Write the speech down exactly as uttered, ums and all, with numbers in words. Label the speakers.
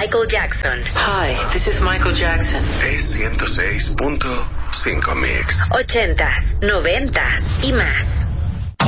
Speaker 1: Michael Jackson.
Speaker 2: Hi, this is Michael Jackson.
Speaker 3: Es ciento seis punto cinco Mix.
Speaker 1: Ochentas, noventas y más.